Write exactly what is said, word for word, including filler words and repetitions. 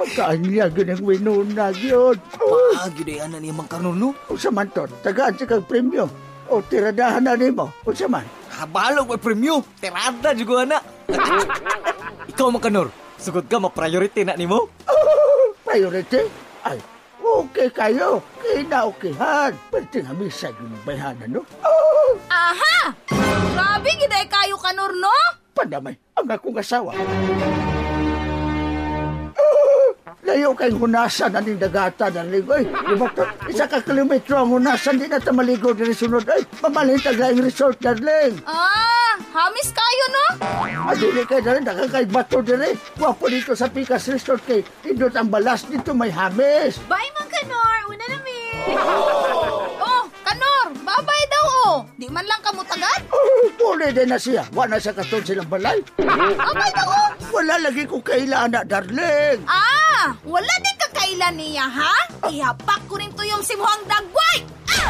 Pagkaanya ginang winuna yun. Paagi na yan niya mang Kanor, no? O sa man to, tagaan siya kag premyo. O tiradahan na ni mo. O sa man. Kabalog may premyo. Terada juga na. Ikaw mang Kanor, sugod ka ma-priority na ni mo? Oh, priority? Ay, okay kayo. Kinaokihan. Pwede nga misa yung bayhanan, no? Oh, Aha! Grabe, giday kayo Kanor, no? pandamay, ang akong asawa. Oh, layo kayong hunasan aning dagata ng ligoy. Di ba to? Isa ka kilometro ang hunasan, di na ta maligo din sunod. Ay, mamalintag lang yung resort, darling. Ah, hamis kayo, no? Adili kayo na rin, nakakay bato din eh. Wapo dito sa Picas Resort kay Indot ang balas dito may hamis. Bye, Mang Kanor. Una na, mi. Oh, Kanor, babay daw, oh. Di man lang kamutagan? Oh, puli din na siya. Wala siya katod silang balay. Babay daw, oh. Wala lagi kong kailangan na, darling. Ah, wala din kakailan niya, ha? Ihapak ko rin to yung simuhang dagway. Ah!